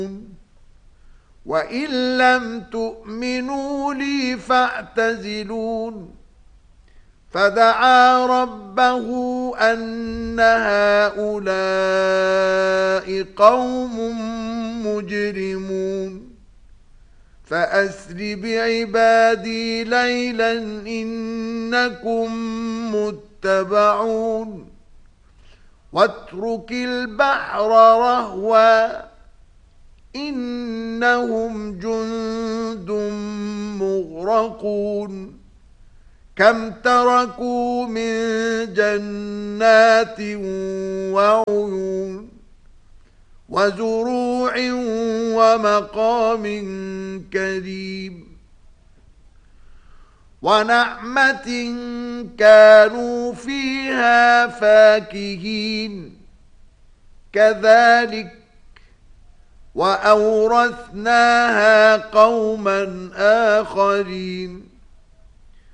وإن لم تؤمنوا لي فاعتزلون فدعا ربه أن هؤلاء قوم مجرمون فأسر بعبادي ليلا إنكم متبعون واترك البحر رهوا إنهم جند مغرقون كم تركوا من جنات وعيون وزروع ومقام كريم ونعمة كانوا فيها فاكهين كذلك وأورثناها قوما آخرين